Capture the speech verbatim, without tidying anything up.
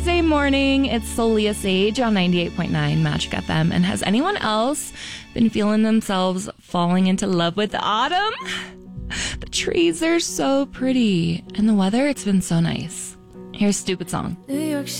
Wednesday morning, it's Solia Sage on ninety-eight point nine Magic F M. And has anyone else been feeling themselves falling into love with autumn? The trees are so pretty. And the weather, it's been so nice. Here's Stupid Song. New York City.